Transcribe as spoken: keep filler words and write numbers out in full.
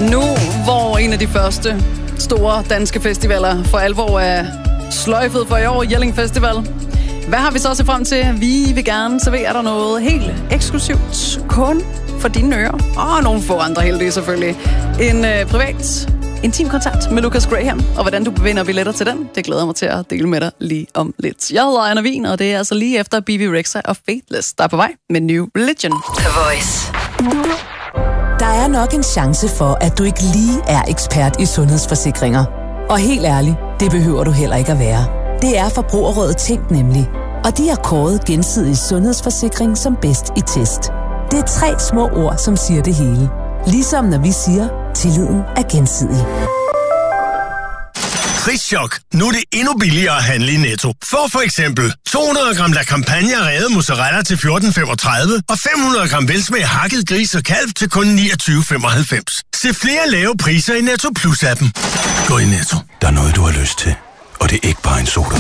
Nu, hvor en af de første store danske festivaler for alvor er sløjfet for i år, Jelling Festival. Hvad har vi så set frem til? Vi vil gerne servere dig noget helt eksklusivt, kun for dine ører. Og nogle få andre heldige selvfølgelig. En øh, privat, intim koncert med Lucas Graham. Og hvordan du vinder billetter til den, det glæder jeg mig til at dele med dig lige om lidt. Jeg hedder Anna Wien, og det er altså lige efter B B Rexha og Faithless, der er på vej med New Religion. The Voice. Der er nok en chance for, at du ikke lige er ekspert i sundhedsforsikringer. Og helt ærligt, det behøver du heller ikke at være. Det er Forbrugerrådet Tænk nemlig. Og de har kåret Gensidig Sundhedsforsikring som bedst i test. Det er tre små ord, som siger det hele. Ligesom når vi siger, tilliden er gensidig. Prischok. Nu er det endnu billigere at handle i Netto. Få for eksempel to hundrede gram La Campagna revet mozzarella til fjorten femogtredive og fem hundrede gram velsmag hakket gris og kalv til kun niogtyve femoghalvfems. Se flere lave priser i Netto Plus-appen. Gå i Netto. Der er noget, du har lyst til, og det er ikke bare en sodavand.